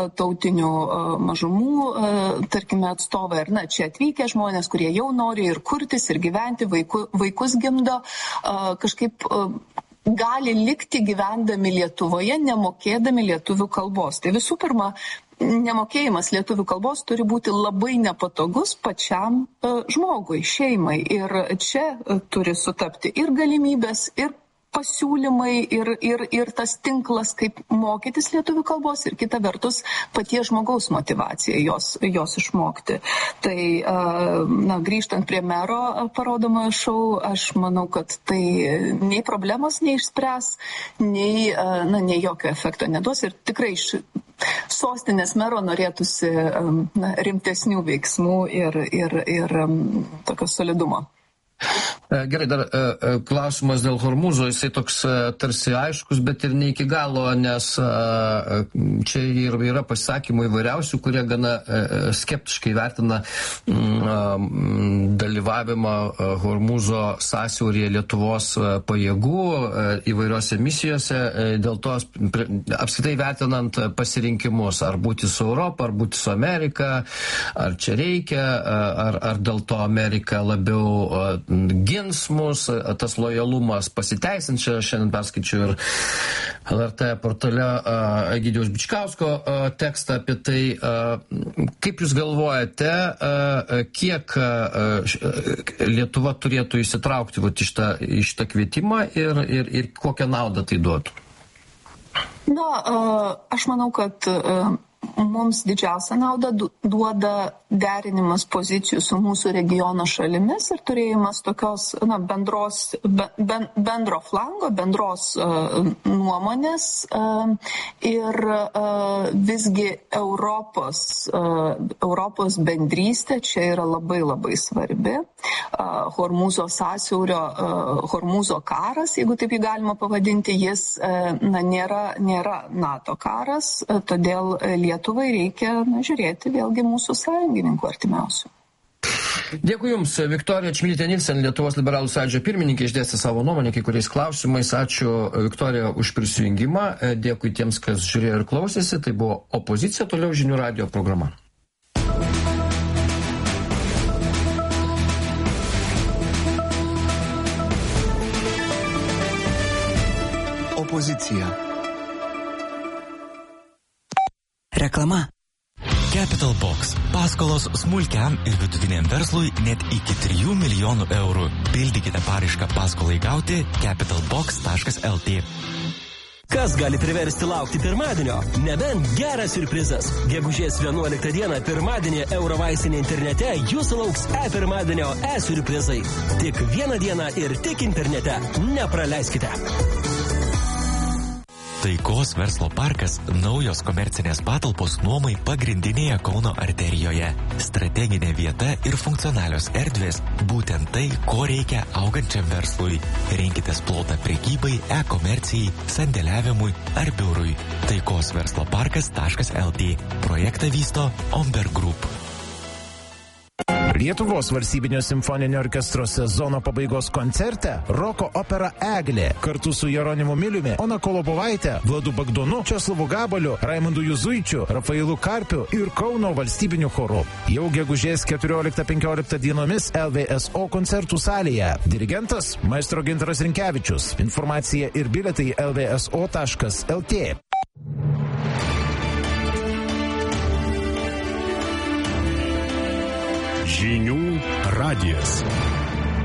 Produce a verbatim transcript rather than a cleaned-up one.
tautinių mažumų, tarkime, atstovai, ar na, čia atvykę žmonės, kurie jau nori ir kurtis, ir gyventi, vaiku, vaikus gimdo, kažkaip gali likti gyvendami Lietuvoje, nemokėdami lietuvių kalbos. Tai visų pirma, nemokėjimas lietuvių kalbos turi būti labai nepatogus pačiam žmogui, šeimai. Ir čia turi sutapti ir galimybės, ir pasiūlymai ir, ir, ir tas tinklas, kaip mokytis lietuvių kalbos ir kita vertus paties žmogaus motyvacija jos, jos išmokti. Tai, na, grįžtant prie mero parodomojo šou, aš manau, kad tai nei problemos neišspręs, nei, na, nei jokio efekto neduos ir tikrai iš sostinės mero norėtųsi na, rimtesnių veiksmų ir, ir, ir tokio solidumo. Gerai, dar klausimas dėl Hormūzo, jisai toks tarsi aiškus, bet ir ne iki galo, nes čia ir yra pasisakymų įvairiausių, kurie gana skeptiškai vertina dalyvavimą Hormūzo sąsiauryje Lietuvos pajėgų įvairiose misijose, dėl to apskritai vertinant pasirinkimus, ar būti su Europa, ar būti su Amerika, ar čia reikia, ar, ar dėl to Amerika labiau gins mus, tas lojalumas pasiteisins. Čia šiandien perskaičiu ir L R T portale Egidijaus Bičkausko tekstą apie tai. Kaip Jūs galvojate, kiek Lietuva turėtų įsitraukti vat, į šitą, į šitą kvietimą ir, ir, ir kokią naudą tai duotų? Na, aš manau, kad mums didžiausią naudą duoda derinimas pozicijų su mūsų regiono šalimis ir turėjimas tokios na, bendros, be, bendro flango, bendros uh, nuomonės uh, ir uh, visgi Europos, uh, Europos bendrystė čia yra labai labai svarbi. Uh, Hormūzo sąsiaurio, uh, Hormūzo karas, jeigu taip jį galima pavadinti, jis uh, na, nėra, nėra NATO karas, uh, todėl Lietuvai reikia na, žiūrėti vėlgi mūsų sąjungininkų artimiausių. Dėkui Jums, Viktorija Čmilytė Nilsen, Lietuvos liberalų sąjūdžio pirmininkė, išdėstė savo nuomonę kai kuriais klausimais. Ačiū, Viktorija, už prisijungimą. Dėkui tiems, kas žiūrėjo ir klausėsi. Tai buvo Opozicija, toliau žinių radijo programa. Opozicija. Reklama. Capital Box. Paskolos smulkiam ir vidutiniam verslui net iki trijų milijonų eurų. Pildykite paraišką paskolai gauti capital box taškas l t. Kas gali priversti laukti pirmadienio? Nebent geras siurprizas. Gegužės vienuoliktą dieną pirmadienį Eurovaistinė internete jūsų lauks e-pirmadienio e-siurprizai. Tik vieną dieną ir tik internete. Nepraleiskite. Taikos verslo parkas – naujos komercinės patalpos nuomai pagrindinėje Kauno arterijoje. Strateginė vieta ir funkcionalios erdvės – būtent tai, ko reikia augančiam verslui. Rinkitės plotą prekybai, e-komercijai, sandėliavimui ar biurui. taikos verslo parkas taškas l t. Projektą vysto Omberg Group. Lietuvos valstybinio simfoninio orkestro sezono pabaigos koncerte roko opera Eglė kartu su Jeronimu Miliumi, Ona Kolobovaitė, Vladu Bagdonu, Česlovu Gabaliu, Raimundu Juzuičiu, Rafailu Karpiu ir Kauno valstybiniu choru. Jau gegužės keturioliktą penkioliktą dienomis L V S O koncertų salėje. Dirigentas maestro Gintaras Rinkevičius. Informacija ir bilietai l v s o taškas l t. Žinių radijas.